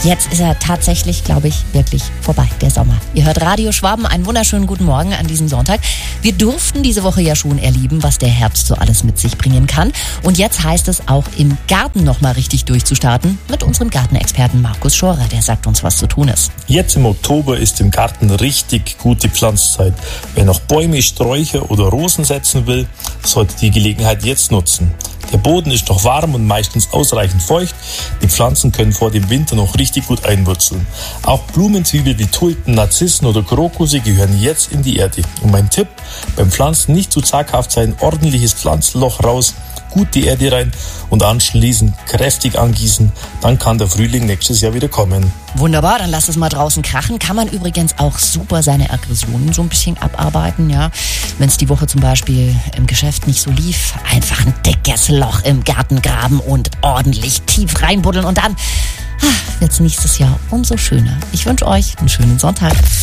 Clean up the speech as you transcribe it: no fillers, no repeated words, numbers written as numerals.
Jetzt ist er tatsächlich, glaube ich, wirklich vorbei, der Sommer. Ihr hört Radio Schwaben, einen wunderschönen guten Morgen an diesem Sonntag. Wir durften diese Woche ja schon erleben, was der Herbst so alles mit sich bringen kann. Und jetzt heißt es auch im Garten nochmal richtig durchzustarten mit unserem Gartenexperten Markus Schorer. Der sagt uns, was zu tun ist. Jetzt im Oktober ist im Garten richtig gute Pflanzzeit. Wer noch Bäume, Sträucher oder Rosen setzen will, sollte die Gelegenheit jetzt nutzen. Der Boden ist noch warm und meistens ausreichend feucht. Die Pflanzen können vor dem Winter noch richtig gut einwurzeln. Auch Blumenzwiebeln wie Tulpen, Narzissen oder Krokusse gehören jetzt in die Erde. Und mein Tipp, beim Pflanzen nicht zu zaghaft sein, ordentliches Pflanzenloch raus, gut die Erde rein und anschließend kräftig angießen. Dann kann der Frühling nächstes Jahr wieder kommen. Wunderbar, dann lass es mal draußen krachen. Kann man übrigens auch super seine Aggressionen so ein bisschen abarbeiten, ja. Wenn es die Woche zum Beispiel im Geschäft nicht so lief, einfach ein dickes Loch im Garten graben und ordentlich tief reinbuddeln und dann wird's nächstes Jahr umso schöner. Ich wünsche euch einen schönen Sonntag.